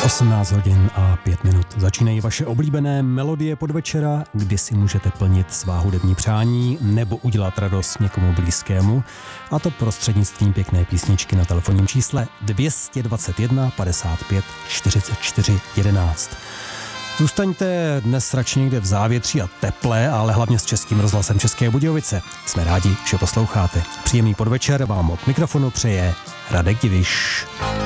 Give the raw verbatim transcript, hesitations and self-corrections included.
osmnáct hodin a pět minut. Začínají vaše oblíbené melodie podvečera, kdy si můžete plnit svá hudební přání nebo udělat radost někomu blízkému, a to prostřednictvím pěkné písničky na telefonním čísle dvě stě dvacet jedna padesát pět čtyřicet čtyři jedenáct. Zůstaňte dnes radši někde v závětří a teple, ale hlavně s Českým rozhlasem České Budějovice. Jsme rádi, že posloucháte. Příjemný podvečer vám od mikrofonu přeje Radek Diviš.